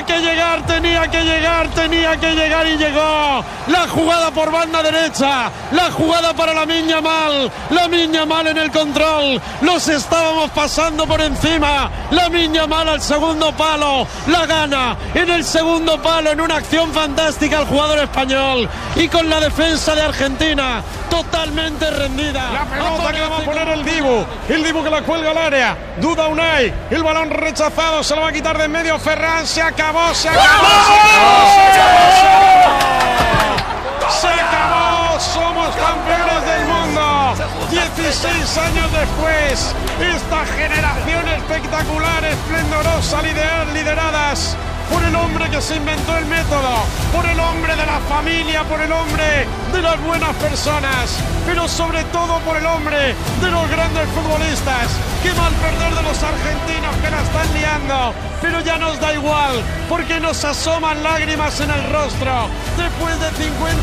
que llegar, tenía que llegar y llegó. La jugada por banda derecha, la jugada para Lamine Yamal en el control, los estábamos pasando por encima. Lamine Yamal al segundo palo, la gana en el segundo palo en una acción fantástica el jugador español y con la defensa de Argentina totalmente rendida. La pelota que la va a poner el Dibu que la cuelga al área, duda Unai, el balón rechazado, se lo va a quitar de en medio Ferran, se acabó, somos campeones del mundo, 16 años después, esta generación espectacular, esplendorosa, lideradas por el hombre que se inventó el método, por el hombre de la familia, por el hombre de las buenas personas, pero sobre todo por el hombre de los grandes futbolistas. Qué mal perder de los argentinos que la están liando, pero ya nos da igual, porque nos asoman lágrimas en el rostro. Después de 50